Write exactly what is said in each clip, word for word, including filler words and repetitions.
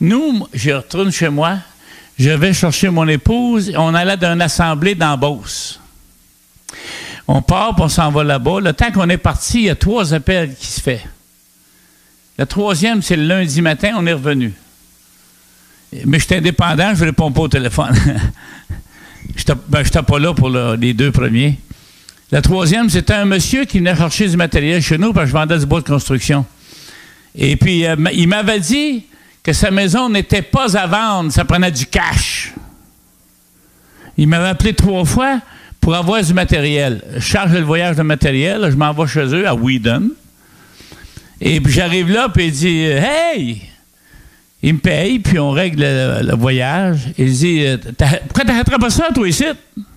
Nous, je retourne chez moi, je vais chercher mon épouse, et on allait d'une assemblée dans Beauce. On part, puis on s'en va là-bas. Le temps qu'on est parti, il y a trois appels qui se font. Le troisième, c'est le lundi matin, on est revenu. Mais j'étais indépendant, je ne réponds pas au téléphone. Je n'étais pas là pour le, les deux premiers. Le troisième, c'était un monsieur qui venait chercher du matériel chez nous parce que je vendais du bois de construction. Et puis, euh, il m'avait dit que sa maison n'était pas à vendre, ça prenait du cash. Il m'avait appelé trois fois pour avoir du matériel. Je charge le voyage de matériel, je m'en vais chez eux à Whedon. Et puis j'arrive là, puis il dit « Hey! » Il me paye, puis on règle le, le voyage. Il dit « Pourquoi t'arrêterais pas ça, toi, ici? »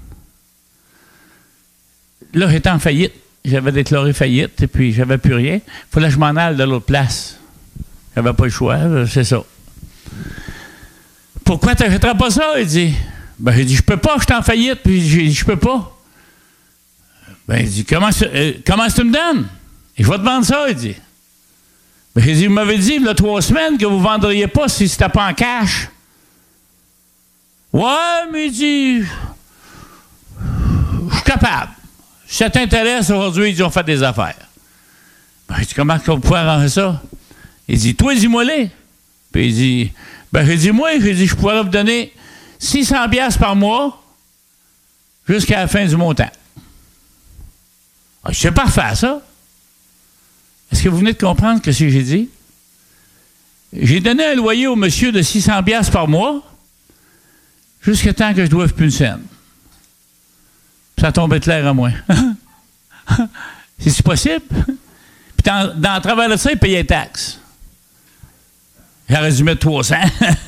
Là, j'étais en faillite. J'avais déclaré faillite, et puis j'avais plus rien. Il fallait que je m'en aille de l'autre place. J'avais pas le choix, c'est ça. « Pourquoi t'arrêterais pas ça? » Il dit. Ben, j'ai dit « Je peux pas, je suis en faillite. » Puis j'ai dit « Je peux pas. » Ben, il dit « Comment, euh, comment tu me donnes? » « Je vais te vendre ça. » Il dit. Ben, j'ai dit, vous m'avez dit, il y a trois semaines que vous ne vendriez pas si c'était pas en cash. Ouais, mais il dit, je suis capable. Si ça t'intéresse, aujourd'hui, ils ont fait des affaires. Ben, j'ai dit, comment vous pouvez arranger ça? Il dit, toi, dis-moi-les. Puis il dit, ben, j'ai dit, moi, j'ai dit, je pourrais vous donner six cents piastres par mois jusqu'à la fin du montant. Ah, c'est parfait, ça. Est-ce que vous venez de comprendre ce que j'ai dit? J'ai donné un loyer au monsieur de six cents piastres par mois jusqu'à temps que je doive plus une scène. Ça tombait clair à moi. C'est possible? Puis dans, dans le travers de ça, il payait les taxes. J'aurais dû mettre trois cents.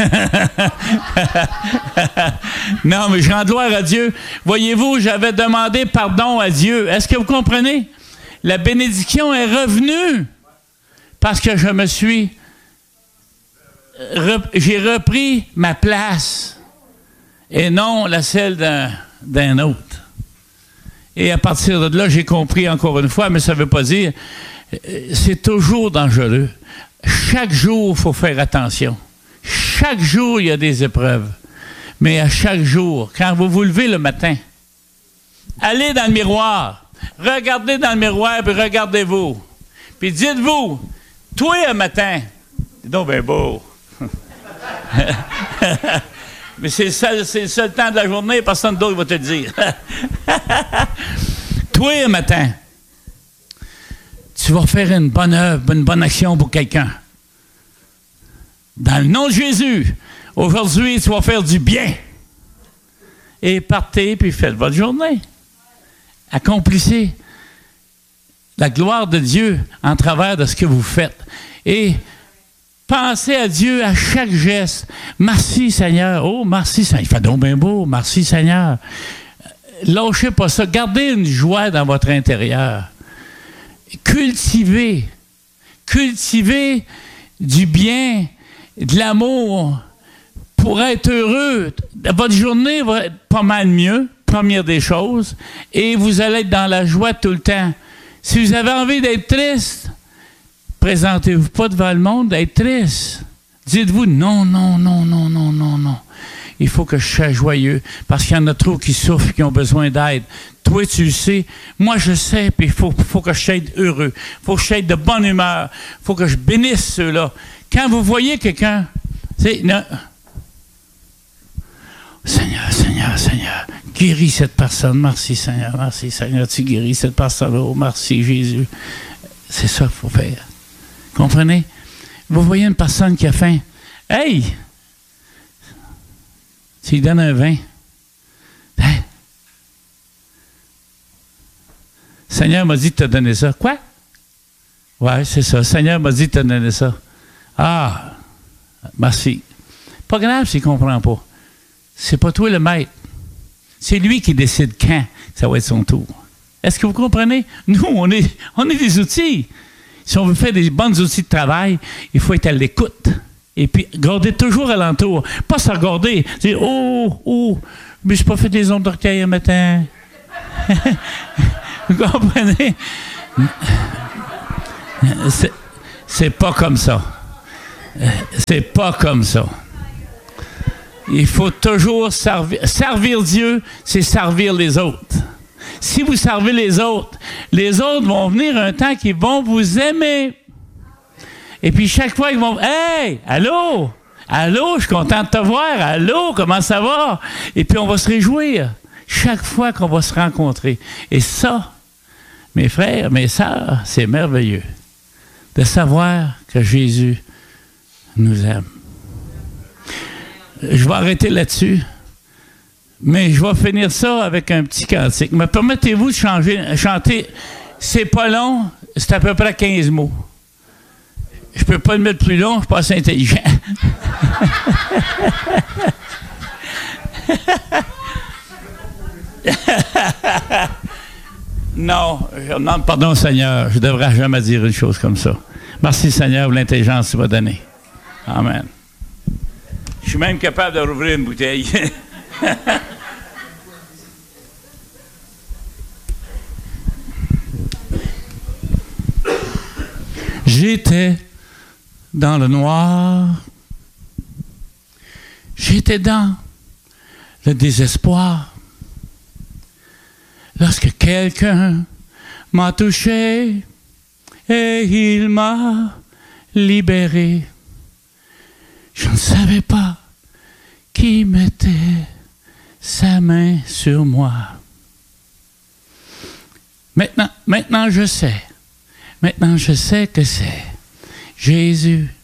Non, mais je rends gloire à Dieu. Voyez-vous, j'avais demandé pardon à Dieu. Est-ce que vous comprenez? La bénédiction est revenue parce que je me suis... Rep, j'ai repris ma place et non la celle d'un, d'un autre. Et à partir de là, j'ai compris encore une fois, mais ça ne veut pas dire... C'est toujours dangereux. Chaque jour, il faut faire attention. Chaque jour, il y a des épreuves. Mais à chaque jour, quand vous vous levez le matin, allez dans le miroir. Regardez dans le miroir, puis regardez-vous. Puis dites-vous, toi, un matin, c'est donc bien beau. Mais c'est le, seul, c'est le seul temps de la journée, personne d'autre va te le dire. Toi, un matin, tu vas faire une bonne œuvre, une bonne action pour quelqu'un. Dans le nom de Jésus, aujourd'hui, tu vas faire du bien. Et partez, puis faites votre journée. Accomplissez la gloire de Dieu en travers de ce que vous faites. Et pensez à Dieu à chaque geste. Merci Seigneur. Oh, merci Seigneur. Il fait donc bien beau. Merci Seigneur. Lâchez pas ça. Gardez une joie dans votre intérieur. Cultivez. Cultivez du bien, de l'amour pour être heureux. Votre journée va être pas mal mieux. Première des choses, et vous allez être dans la joie tout le temps. Si vous avez envie d'être triste, présentez-vous pas devant le monde d'être triste. Dites-vous non, non, non, non, non, non, non. Il faut que je sois joyeux, parce qu'il y en a trop qui souffrent, qui ont besoin d'aide. Toi, tu le sais. Moi, je sais, puis il faut, faut que je sois heureux. Il faut que je sois de bonne humeur. Il faut que je bénisse ceux-là. Quand vous voyez quelqu'un, c'est... Seigneur, Seigneur, Seigneur, guéris cette personne. Merci, Seigneur. Merci, Seigneur. Tu guéris cette personne. Oh, merci, Jésus. C'est ça qu'il faut faire. Comprenez? Vous voyez une personne qui a faim. Hey! Tu lui donnes un vin. Hey! Seigneur m'a dit de te donner ça. Quoi? Ouais, c'est ça. Seigneur m'a dit de te donner ça. Ah! Merci. Pas grave s'il ne comprend pas. C'est pas toi le maître. C'est lui qui décide quand ça va être son tour. Est-ce que vous comprenez? Nous, on est, on est des outils. Si on veut faire des bons outils de travail, il faut être à l'écoute. Et puis, garder toujours alentour. Pas se regarder. Dire, oh, oh, mais je n'ai pas fait des ondes d'orteil un matin. Vous comprenez? C'est, c'est pas comme ça. C'est pas comme ça. Il faut toujours servir. Servir Dieu, c'est servir les autres. Si vous servez les autres, les autres vont venir un temps qu'ils vont vous aimer. Et puis chaque fois, ils vont... Hey! Allô? Allô? Je suis content de te voir. Allô? Comment ça va? Et puis on va se réjouir chaque fois qu'on va se rencontrer. Et ça, mes frères, mes sœurs, c'est merveilleux de savoir que Jésus nous aime. Je vais arrêter là-dessus, mais je vais finir ça avec un petit cantique. Me permettez-vous de changer, chanter? C'est pas long, c'est à peu près quinze mots. Je peux pas le mettre plus long, je suis pas assez intelligent. Non, je demande pardon au Seigneur, je ne devrais jamais dire une chose comme ça. Merci Seigneur pour l'intelligence que tu m'as donnée. Amen. Je suis même capable de rouvrir une bouteille. J'étais dans le noir. J'étais dans le désespoir. Lorsque quelqu'un m'a touché et il m'a libéré, je ne savais pas qui mettait sa main sur moi. Maintenant, maintenant je sais. Maintenant je sais que c'est Jésus